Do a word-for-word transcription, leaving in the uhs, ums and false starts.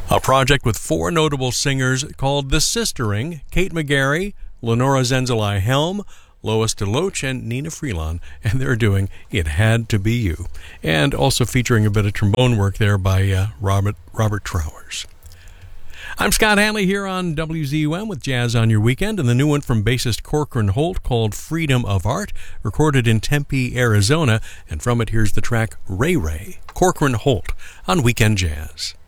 A project with four notable singers called The Sistering: Kate McGarry, Lenora Zenzeli Helm, Lois DeLoach, and Nina Freelon, and they're doing It Had to Be You, and also featuring a bit of trombone work there by uh, Robert Robert Trowers. I'm Scott Hanley here on W Z U M with Jazz on Your Weekend, and the new one from bassist Corcoran Holt called Freedom of Art, recorded in Tempe, Arizona, and from it here's the track Ray Ray, Corcoran Holt on Weekend Jazz.